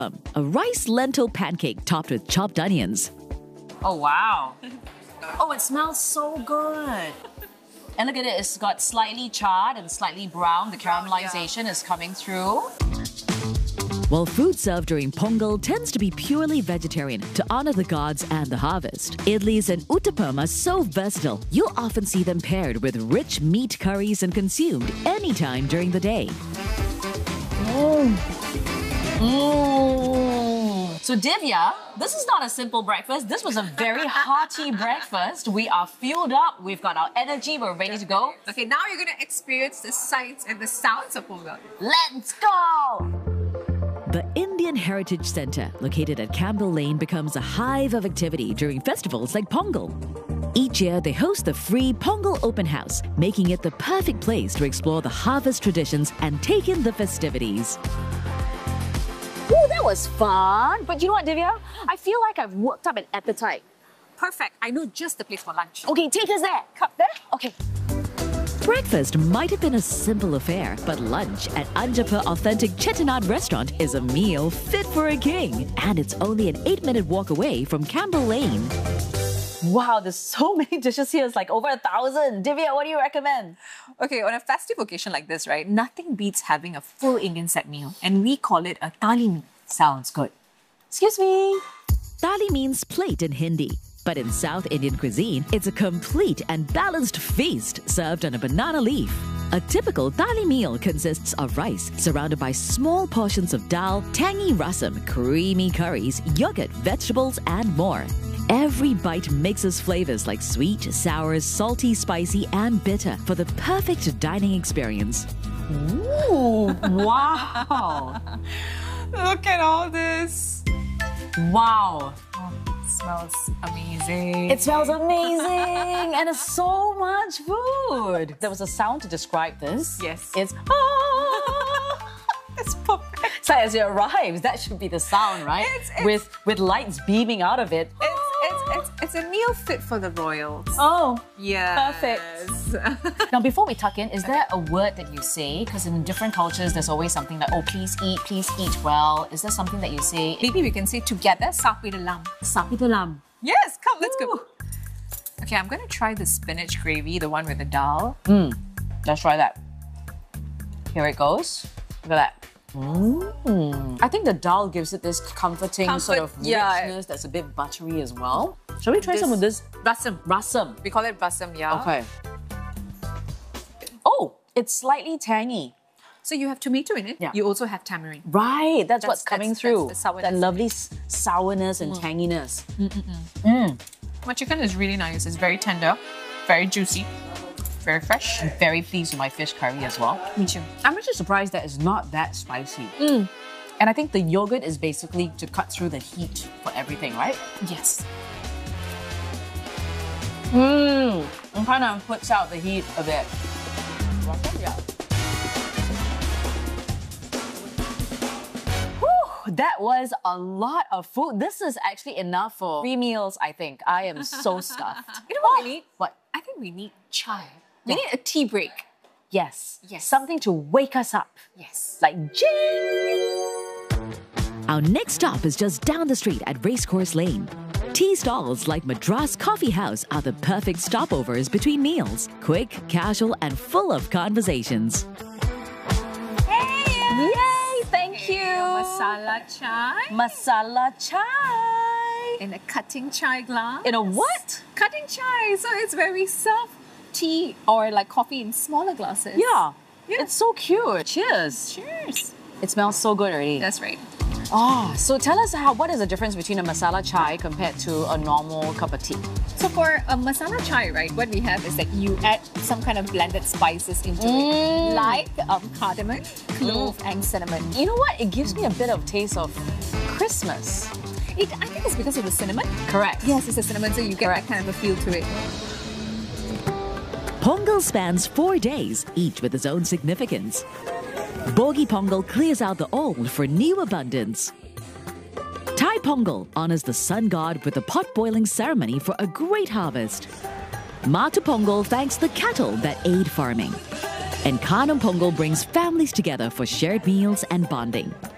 a rice lentil pancake topped with chopped onions. Oh, wow. Oh, it smells so good. And look at it, it's got slightly charred and slightly brown. The caramelization is coming through. While food served during Pongal tends to be purely vegetarian to honor the gods and the harvest, idlis and uttapam are so versatile, you'll often see them paired with rich meat curries and consumed anytime during the day. So Divya, this is not a simple breakfast. This was a very hearty breakfast. We are fueled up. We've got our energy. We're ready to go. Okay, now you're going to experience the sights and the sounds of Pongal. Let's go! The Indian Heritage Centre, located at Campbell Lane, becomes a hive of activity during festivals like Pongal. Each year, they host the free Pongal Open House, making it the perfect place to explore the harvest traditions and take in the festivities. Ooh, that was fun. But you know what, Divya? I feel like I've worked up an appetite. Perfect. I know just the place for lunch. Okay, take us there. Come there? Okay. Breakfast might have been a simple affair, but lunch at Anjapur Authentic Chettinad restaurant is a meal fit for a king. And it's only an 8-minute walk away from Campbell Lane. Wow, there's so many dishes here. It's like over 1,000. Divya, what do you recommend? Okay, on a festive occasion like this, right, nothing beats having a full Indian set meal. And we call it a thali meal. Sounds good. Excuse me. Thali means plate in Hindi. But in South Indian cuisine, it's a complete and balanced feast served on a banana leaf. A typical thali meal consists of rice surrounded by small portions of dal, tangy rasam, creamy curries, yogurt, vegetables, and more. Every bite mixes flavors like sweet, sour, salty, spicy, and bitter for the perfect dining experience. Ooh, wow. Look at all this. Wow. It smells amazing. It smells amazing and it's so much food. There was a sound to describe this. Yes. It's It's perfect. so as it arrives, that should be the sound, right? With lights beaming out of it. It's a meal fit for the royals. Oh, Yeah. perfect. Now, before we tuck in, is there a word that you say? Because in different cultures, there's always something like, oh, please eat well. Is there something that you say? Maybe we can say together, Sapi Lam. Sapi dalam. Yes, come, let's go. Okay, I'm going to try the spinach gravy, the one with the dal. Let's try that. Here it goes. Look at that. I think the dal gives it this comforting sort of richness that's a bit buttery as well. Shall we try some of this? Rasam. Rasam. We call it rasam, yeah. Okay. Oh, it's slightly tangy. So you have tomato in it. Yeah. You also have tamarind. Right, that's what's coming that's through. the sourness. That lovely sourness and tanginess. My chicken is really nice. It's very tender, very juicy, very fresh. I'm very pleased with my fish curry as well. Me too. I'm actually surprised that it's not that spicy. And I think the yogurt is basically to cut through the heat for everything, right? Yes. It kind of puts out the heat a bit. Whew, that was a lot of food. This is actually enough for 3 meals, I think. I am so stuffed. You know what we need? What? I think we need chai. We need a tea break. Yes. Yes. Something to wake us up. Yes. Like jing! Our next stop is just down the street at Racecourse Lane. Tea stalls like Madras Coffee House are the perfect stopovers between meals. Quick, casual, and full of conversations. Yay! Thank you! Masala chai. Masala chai! In a cutting chai glass. In a what? Cutting chai. So it's where we serve tea or like coffee in smaller glasses. Yeah. It's so cute. Cheers. Cheers. It smells so good already. That's right. Oh, so tell us what is the difference between a masala chai compared to a normal cup of tea? So for a masala chai, right, what we have is that you add some kind of blended spices into it, like cardamom, clove, and cinnamon. You know what? It gives me a bit of taste of Christmas. I think it's because of the cinnamon. Correct. Yes, it's the cinnamon, so you get that kind of a feel to it. Pongal spans 4 days, each with its own significance. Bogi Pongal clears out the old for new abundance. Thai Pongal honors the sun god with a pot-boiling ceremony for a great harvest. Matu Pongal thanks the cattle that aid farming. And Kanam Pongal brings families together for shared meals and bonding.